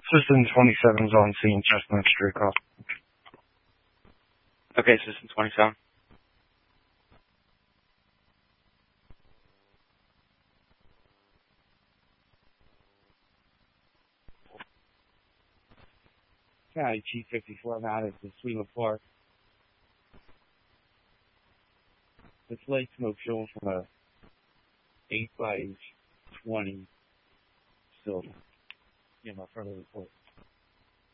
System 27's on scene, Chestnut Street Cross. Okay, System 27. County Chief 54 mounted to Sweetland Park. This light smoke showing from a 8 by 20 silver. Give my further report.